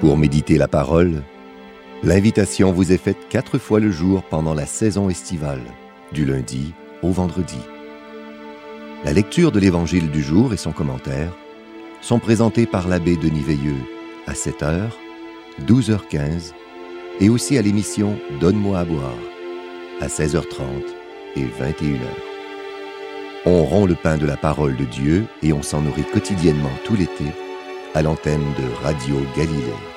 Pour méditer la parole, l'invitation vous est faite 4 fois le jour pendant la saison estivale, du lundi au vendredi. La lecture de l'Évangile du jour et son commentaire sont présentés par l'abbé Denis Veilleux à 7h, 12h15 et aussi à l'émission Donne-moi à boire à 16h30 et 21h. On rompt le pain de la parole de Dieu et on s'en nourrit quotidiennement tout l'été à l'antenne de Radio Galilée.